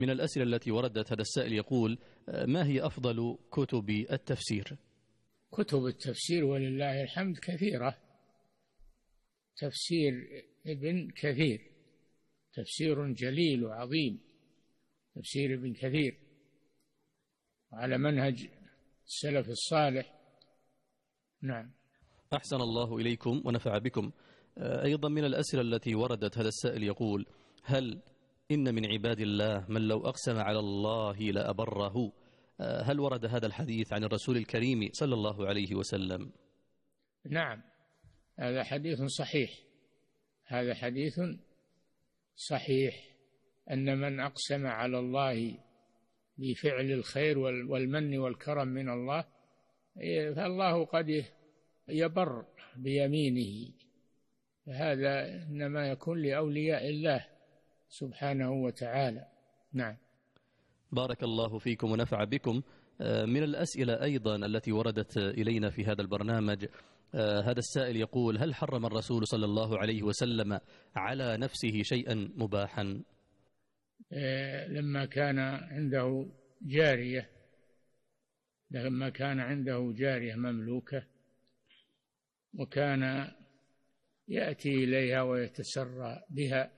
من الأسئلة التي وردت هذا السائل يقول: ما هي أفضل كتب التفسير؟ كتب التفسير ولله الحمد كثيرة. تفسير ابن كثير تفسير جليل وعظيم، تفسير ابن كثير على منهج السلف الصالح. نعم. أحسن الله إليكم ونفع بكم. أيضا من الأسئلة التي وردت هذا السائل يقول: هل إن من عباد الله من لو أقسم على الله لأبره؟ هل ورد هذا الحديث عن الرسول الكريم صلى الله عليه وسلم؟ نعم، هذا حديث صحيح، هذا حديث صحيح، أن من أقسم على الله بفعل الخير والمن والكرم من الله فالله قد يبر بيمينه، هذا إنما يكون لأولياء الله سبحانه وتعالى. نعم. بارك الله فيكم ونفع بكم. من الأسئلة أيضا التي وردت إلينا في هذا البرنامج، هذا السائل يقول: هل حرم الرسول صلى الله عليه وسلم على نفسه شيئا مباحا؟ لما كان عنده جارية مملوكة، وكان يأتي إليها ويتسرى بها،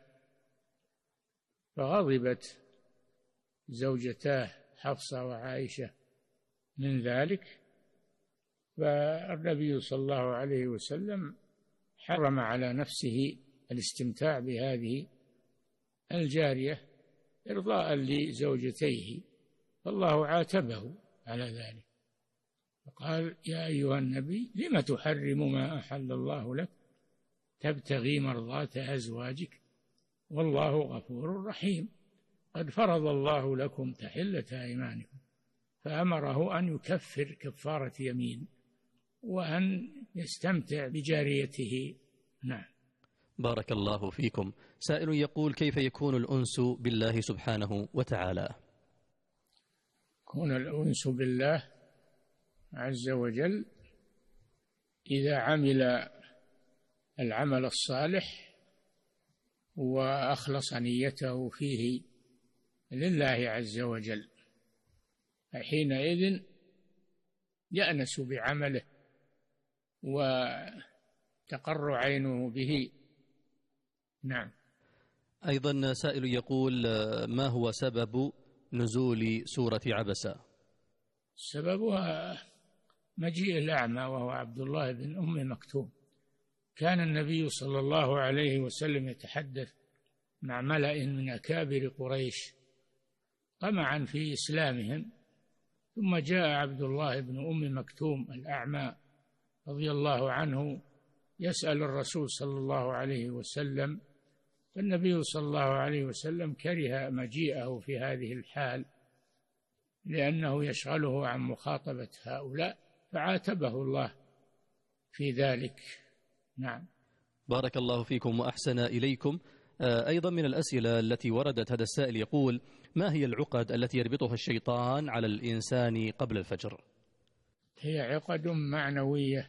فغضبت زوجتاه حفصة وعائشة من ذلك، فالنبي صلى الله عليه وسلم حرم على نفسه الاستمتاع بهذه الجارية إرضاء لزوجتيه، فالله عاتبه على ذلك فقال: يا أيها النبي لم تحرم ما أحل الله لك تبتغي مرضات أزواجك والله غفور رحيم قد فرض الله لكم تحلة أيمانكم، فأمره أن يكفر كفارة يمين وأن يستمتع بجاريته. نعم. بارك الله فيكم. سائل يقول: كيف يكون الأنس بالله سبحانه وتعالى؟ يكون الأنس بالله عز وجل إذا عمل العمل الصالح وأخلص نيته فيه لله عز وجل، حينئذ يأنس بعمله وتقر عينه به. نعم. أيضا سائل يقول: ما هو سبب نزول سورة عبسة؟ سببها مجيء الأعمى وهو عبد الله بن أم مكتوم. كان النبي صلى الله عليه وسلم يتحدث مع ملأ من أكابر قريش طمعا في إسلامهم، ثم جاء عبد الله بن أم مكتوم الأعمى رضي الله عنه يسأل الرسول صلى الله عليه وسلم، فالنبي صلى الله عليه وسلم كره مجيئه في هذه الحال لأنه يشغله عن مخاطبة هؤلاء، فعاتبه الله في ذلك. نعم. بارك الله فيكم وأحسن إليكم. أيضا من الأسئلة التي وردت هذا السائل يقول: ما هي العقد التي يربطها الشيطان على الإنسان قبل الفجر؟ هي عقد معنوية،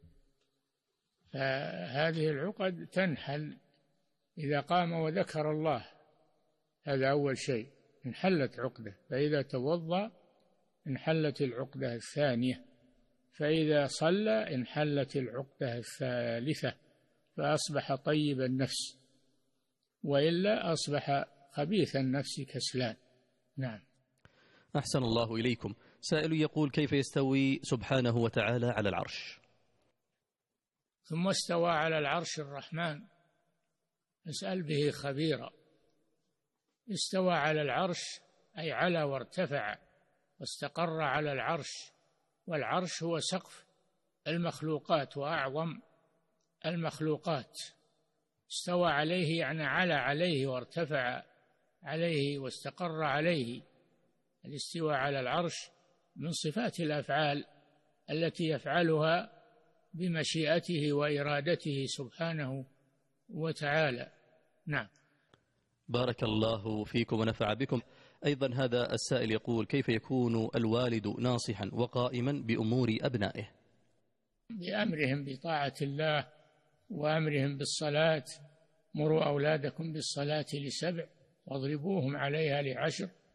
فهذه العقد تنحل إذا قام وذكر الله، هذا أول شيء انحلت عقده، فإذا توضأ انحلت العقدة الثانية، فإذا صلى انحلت العقدة الثالثة فأصبح طيب النفس، وإلا أصبح خبيث النفس كسلان. نعم. أحسن الله إليكم. سائل يقول: كيف يستوي سبحانه وتعالى على العرش؟ ثم استوى على العرش الرحمن، اسأل به خبيرا. استوى على العرش أي على وارتفع واستقر على العرش، والعرش هو سقف المخلوقات وأعظم المخلوقات. استوى عليه يعني على عليه وارتفع عليه واستقر عليه. الاستواء على العرش من صفات الأفعال التي يفعلها بمشيئته وإرادته سبحانه وتعالى. نعم. بارك الله فيكم ونفع بكم. أيضا هذا السائل يقول: كيف يكون الوالد ناصحا وقائما بأمور أبنائه؟ بأمرهم بطاعة الله وأمرهم بالصلاة. مروا أولادكم بالصلاة ل7 واضربوهم عليها ل10